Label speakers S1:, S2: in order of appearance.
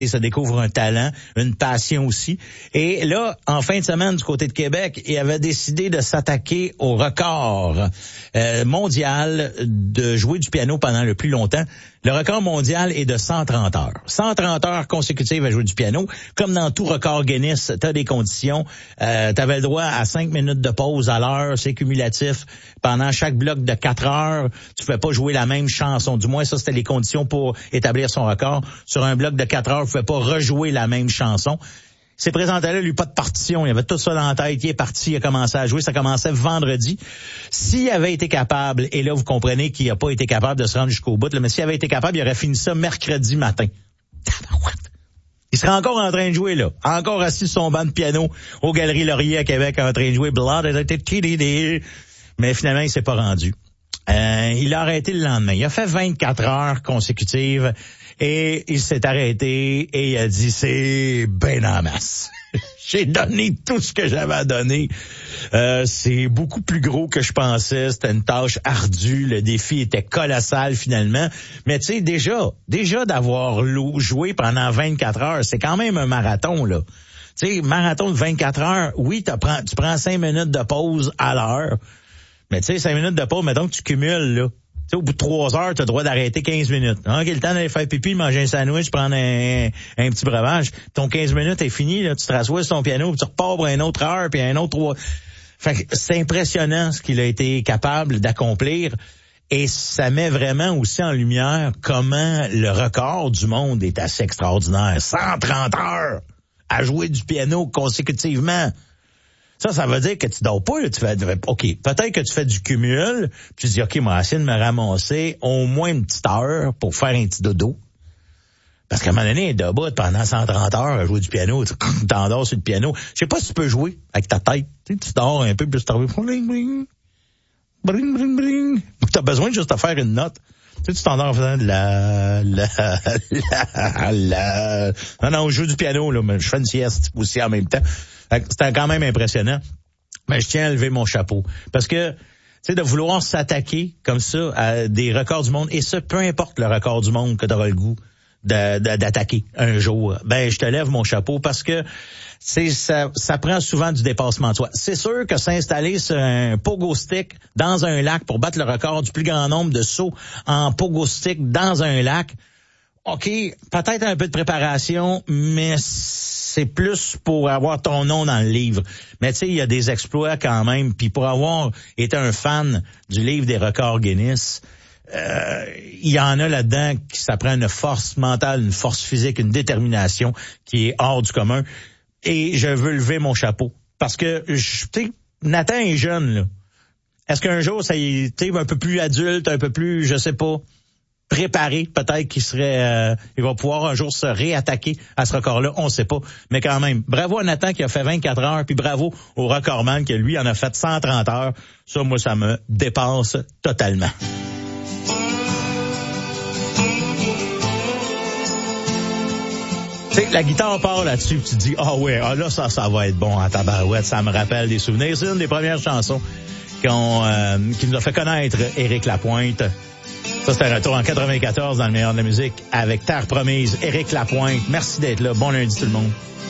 S1: Et ça découvre un talent, une passion aussi. Et là, en fin de semaine, du côté de Québec, il avait décidé de s'attaquer au record mondial de jouer du piano pendant le plus longtemps. Le record mondial est de 130 heures. 130 heures consécutives à jouer du piano. Comme dans tout record Guinness, t'as des conditions. T'avais le droit à 5 minutes de pause à l'heure, c'est cumulatif. Pendant chaque bloc de 4 heures, tu pouvais pas jouer la même chanson. Du moins, ça, c'était les conditions pour établir son record. Sur un bloc de 4 heures, tu pouvais pas rejouer la même chanson. Ces présentés-là, lui, pas de partition. Il avait tout ça dans la tête. Il est parti, il a commencé à jouer. Ça commençait vendredi. S'il avait été capable, et là, vous comprenez qu'il n'a pas été capable de se rendre jusqu'au bout, là, mais s'il avait été capable, il aurait fini ça mercredi matin. Il serait encore en train de jouer, là. Encore assis sur son banc de piano aux Galeries Laurier à Québec, en train de jouer mais finalement, il s'est pas rendu. Il a arrêté le lendemain. Il a fait 24 heures consécutives et il s'est arrêté et il a dit, c'est ben en masse. J'ai donné tout ce que j'avais à donner. C'est beaucoup plus gros que je pensais. C'était une tâche ardue. Le défi était colossal finalement. Mais tu sais, déjà d'avoir joué pendant 24 heures, c'est quand même un marathon, là. Tu sais, marathon de 24 heures, oui, tu prends 5 minutes de pause à l'heure. Mais tu sais, 5 minutes de pause, mettons que tu cumules, là. Tu sais, au bout de 3 heures, tu as le droit d'arrêter 15 minutes. OK, le temps d'aller faire pipi, manger un sandwich, prendre un petit breuvage. Ton 15 minutes est fini, là. Tu te rassois sur ton piano, puis tu repars pour une autre heure, puis un autre 3. Fait que c'est impressionnant ce qu'il a été capable d'accomplir. Et ça met vraiment aussi en lumière comment le record du monde est assez extraordinaire. 130 heures à jouer du piano consécutivement. Ça veut dire que tu dors pas, là, tu fais, OK, peut-être que tu fais du cumul, puis tu dis, OK, moi, essayer de me ramasser au moins une petite heure pour faire un petit dodo. Parce qu'à un moment donné, debout pendant 130 heures à jouer du piano, tu t'endors sur le piano. Je sais pas si tu peux jouer avec ta tête. Tu dors un peu, puis tu t'en bring, bring, bring, bring, bring. T'as besoin de juste de faire une note. Tu t'endors en faisant de la. Non, je joue du piano, là, mais je fais une sieste aussi en même temps. C'était quand même impressionnant. Mais je tiens à lever mon chapeau. Parce que, tu sais, de vouloir s'attaquer comme ça à des records du monde, et ça, peu importe le record du monde que tu auras le goût d'attaquer un jour, ben, je te lève mon chapeau parce que ça prend souvent du dépassement de soi. C'est sûr que s'installer sur un pogo stick dans un lac pour battre le record du plus grand nombre de sauts en pogo stick dans un lac, OK, peut-être un peu de préparation, mais c'est plus pour avoir ton nom dans le livre. Mais tu sais, il y a des exploits quand même. Puis pour avoir été un fan du livre des records Guinness, il y en a là-dedans qui ça prend une force mentale, une force physique, une détermination qui est hors du commun. Et je veux lever mon chapeau. Parce que, tu sais, Nathan est jeune, là. Est-ce qu'un jour, ça y est, un peu plus adulte, un peu plus, je sais pas, préparé, peut-être qu'il serait, il va pouvoir un jour se réattaquer à ce record-là, on sait pas. Mais quand même, bravo à Nathan qui a fait 24 heures, puis bravo au recordman qui, lui, en a fait 130 heures. Ça, moi, ça me dépasse totalement. Tu sais, la guitare part là-dessus, tu te dis, là, ça va être bon en tabarouette, ça me rappelle des souvenirs. C'est une des premières chansons qui nous a fait connaître Éric Lapointe. Ça, c'était un retour en 94 dans le meilleur de la musique avec Terre Promise, Éric Lapointe. Merci d'être là. Bon lundi tout le monde.